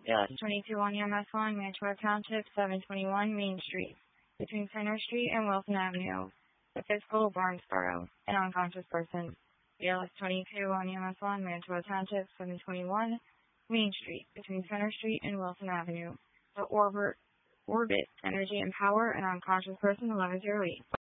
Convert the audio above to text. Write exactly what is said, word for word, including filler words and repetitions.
S twenty-two on U M S one, Mantua Township, seven twenty-one Main Street, between Center Street and Wilson Avenue. The physical, Barnesboro, an unconscious person. S twenty-two on U M S one, Mantua Township, seven twenty-one Main Street, between Center Street and Wilson Avenue. The orbit, orbit, energy and power, an unconscious person, eleven oh eight.